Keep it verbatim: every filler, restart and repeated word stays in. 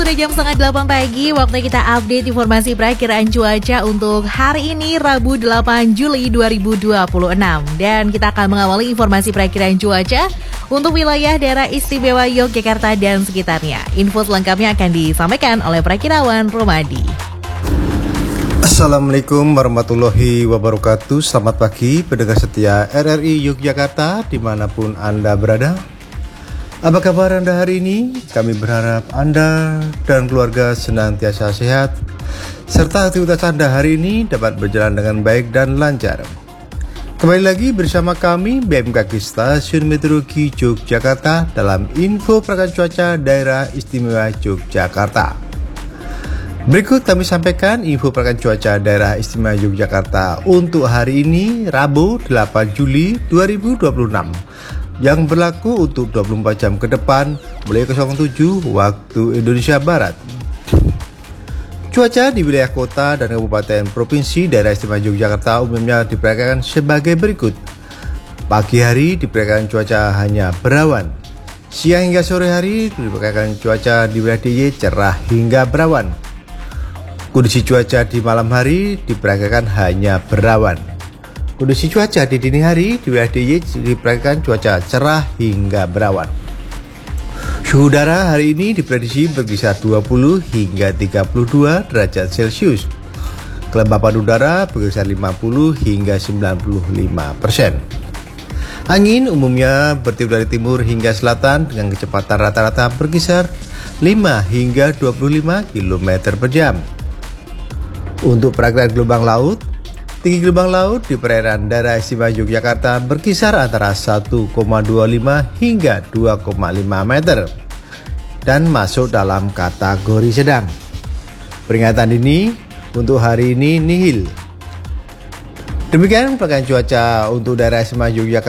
udah jam setengah delapan pagi, waktu kita update informasi perakiraan cuaca untuk hari ini Rabu delapan Juli dua ribu dua puluh enam. Dan kita akan mengawali informasi perakiraan cuaca untuk wilayah daerah istimewa Yogyakarta dan sekitarnya. Info selengkapnya akan disampaikan oleh Prakirawan Romadi. Assalamualaikum warahmatullahi wabarakatuh. Selamat pagi pendengar setia R R I Yogyakarta dimanapun Anda berada. Apa kabar Anda hari ini? Kami berharap Anda dan keluarga senantiasa sehat, serta aktivitas Anda hari ini dapat berjalan dengan baik dan lancar. Kembali lagi bersama kami B M K G Stasiun Meteorologi Yogyakarta dalam info perakiraan cuaca daerah istimewa Yogyakarta. Berikut kami sampaikan info perakiraan cuaca daerah istimewa Yogyakarta untuk hari ini Rabu delapan Juli dua ribu dua puluh enam yang berlaku untuk dua puluh empat jam ke depan mulai nol tujuh waktu Indonesia Barat. Cuaca di wilayah kota dan kabupaten provinsi daerah istimewa Yogyakarta umumnya diperkirakan sebagai berikut. Pagi hari diperkirakan cuaca hanya berawan. Siang hingga sore hari diperkirakan cuaca di wilayah D I Y cerah hingga berawan. Kondisi cuaca di malam hari diperkirakan hanya berawan. Kondisi cuaca di dini hari di wilayah D I Y diperkirakan cuaca cerah hingga berawan. Suhu udara hari ini diprediksi berkisar dua puluh hingga tiga puluh dua derajat Celcius. Kelembapan udara berkisar lima puluh hingga sembilan puluh lima persen. Angin umumnya bertiup dari timur hingga selatan dengan kecepatan rata-rata berkisar lima hingga dua puluh lima kilometer per jam. Untuk perakiraan gelombang laut, tinggi gelombang laut di perairan daerah istimewa Yogyakarta berkisar antara satu koma dua lima hingga dua koma lima meter dan masuk dalam kategori sedang. Peringatan ini untuk hari ini nihil. Demikian perakiraan cuaca untuk daerah istimewa Yogyakarta